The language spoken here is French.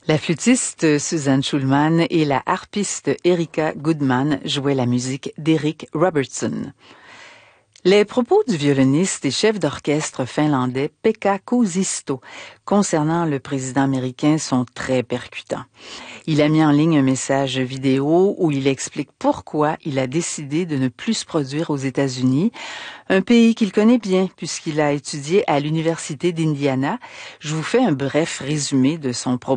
La flûtiste Suzanne Schulman et la harpiste Erika Goodman jouaient la musique d'Eric Robertson. Les propos du violoniste et chef d'orchestre finlandais Pekka Kuusisto concernant le président américain sont très percutants. Il a mis en ligne un message vidéo où il explique pourquoi il a décidé de ne plus se produire aux États-Unis, un pays qu'il connaît bien puisqu'il a étudié à l'Université d'Indiana. Je vous fais un bref résumé de son propos.